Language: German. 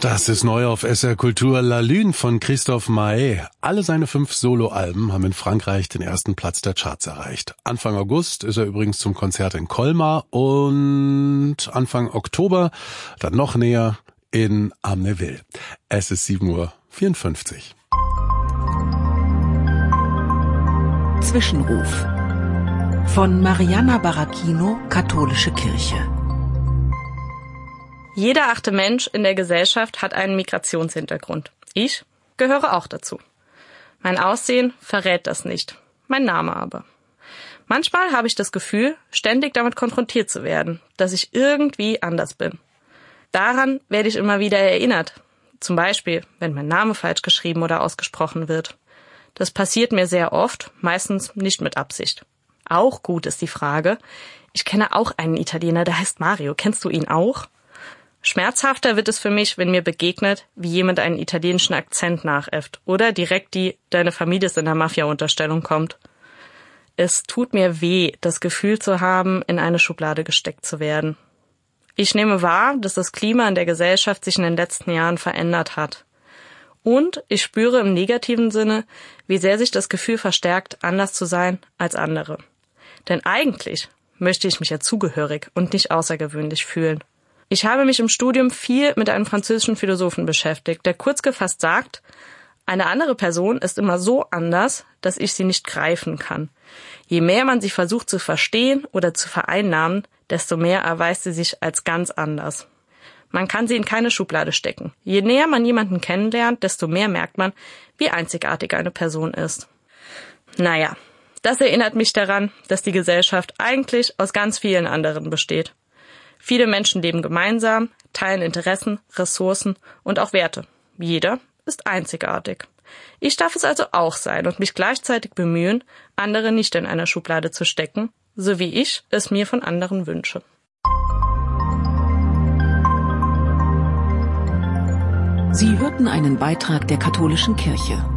Das ist neu auf SR Kultur, La Lune von Christophe Maé. Alle seine 5 Soloalben haben in Frankreich den ersten Platz der Charts erreicht. Anfang August ist er übrigens zum Konzert in Colmar und Anfang Oktober, dann noch näher, in Amnéville. Es ist 7:54 Uhr. Zwischenruf von Mariana Baracchino, Katholische Kirche. Jeder 8. Mensch in der Gesellschaft hat einen Migrationshintergrund. Ich gehöre auch dazu. Mein Aussehen verrät das nicht, mein Name aber. Manchmal habe ich das Gefühl, ständig damit konfrontiert zu werden, dass ich irgendwie anders bin. Daran werde ich immer wieder erinnert. Zum Beispiel, wenn mein Name falsch geschrieben oder ausgesprochen wird. Das passiert mir sehr oft, meistens nicht mit Absicht. Auch gut ist die Frage, ich kenne auch einen Italiener, der heißt Mario. Kennst du ihn auch? Schmerzhafter wird es für mich, wenn mir begegnet, wie jemand einen italienischen Akzent nachäfft oder direkt die "Deine Familie ist in der Mafia"-Unterstellung kommt. Es tut mir weh, das Gefühl zu haben, in eine Schublade gesteckt zu werden. Ich nehme wahr, dass das Klima in der Gesellschaft sich in den letzten Jahren verändert hat. Und ich spüre im negativen Sinne, wie sehr sich das Gefühl verstärkt, anders zu sein als andere. Denn eigentlich möchte ich mich ja zugehörig und nicht außergewöhnlich fühlen. Ich habe mich im Studium viel mit einem französischen Philosophen beschäftigt, der kurz gefasst sagt, eine andere Person ist immer so anders, dass ich sie nicht greifen kann. Je mehr man sie versucht zu verstehen oder zu vereinnahmen, desto mehr erweist sie sich als ganz anders. Man kann sie in keine Schublade stecken. Je näher man jemanden kennenlernt, desto mehr merkt man, wie einzigartig eine Person ist. Naja, das erinnert mich daran, dass die Gesellschaft eigentlich aus ganz vielen anderen besteht. Viele Menschen leben gemeinsam, teilen Interessen, Ressourcen und auch Werte. Jeder ist einzigartig. Ich darf es also auch sein und mich gleichzeitig bemühen, andere nicht in einer Schublade zu stecken, so wie ich es mir von anderen wünsche. Sie hörten einen Beitrag der Katholischen Kirche.